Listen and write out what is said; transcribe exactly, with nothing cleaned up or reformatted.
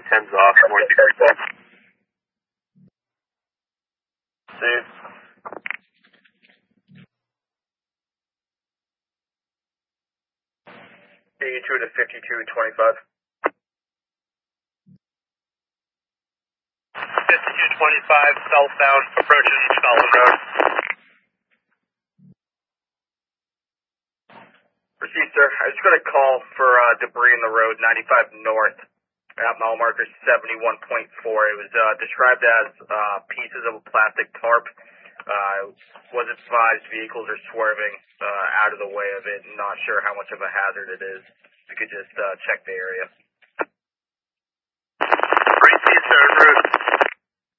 ten's off, morning degree ten. See. eighty-two to fifty-two twenty-five. fifty-two twenty-five, southbound, approaching Scotland Road. Received, sir. I just got a call for uh, debris in the road, ninety-five north, at mile marker seventy-one point four. It was uh, described as uh, pieces of a plastic tarp. Uh, was advised vehicles are swerving uh, out of the way of it. Not sure how much of a hazard it is. If you could just uh, check the area. Three T, sir, en route.